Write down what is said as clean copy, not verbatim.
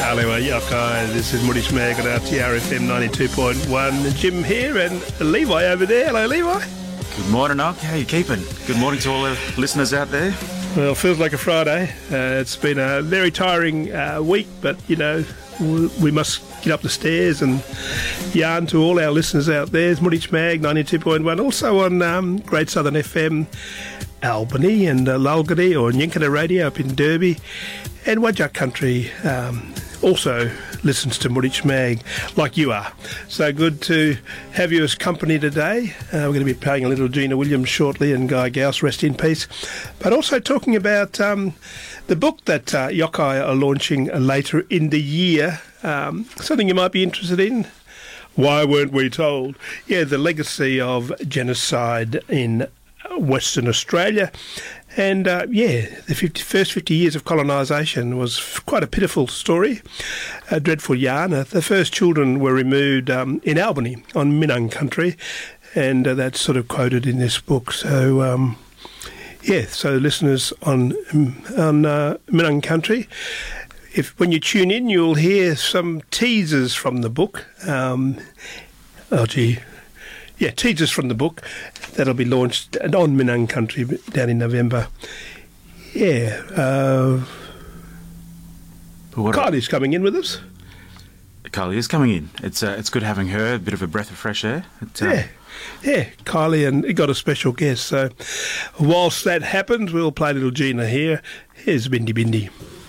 Aloha Yokai, this is Moody Schmag at RTRFM 92.1. Jim here and Levi over there. Hello, Levi. Good morning, Nog. How are you keeping? Good morning to all the listeners out there. Well, it feels like a Friday. It's been a very tiring week, but, you know, we must get up the stairs and yarn to all our listeners out there. It's Moody Schmag 92.1, also on Great Southern FM, Albany and Lulgary or Nyinkana Radio up in Derby. And Wajak Country also listens to Moody Schmag like you are. So good to have you as company today. We're going to be playing a little Gina Williams shortly and Guy Gauss, rest in peace. But also talking about the book that Yokai are launching later in the year. Something you might be interested in. Why weren't we told? Yeah, the legacy of genocide in Western Australia. And, the first 50 years of colonisation was quite a pitiful story, a dreadful yarn. The first children were removed in Albany on Minang country, and that's sort of quoted in this book. So, so listeners on Minang country, when you tune in, you'll hear some teasers from the book. Teasers from the book that'll be launched on Minang country down in November. Yeah. Kylie's coming in with us. Kylie is coming in. It's good having her, a bit of a breath of fresh air. Kylie, and he got a special guest. So whilst that happens, we'll play little Gina here. Here's Bindi Bindi.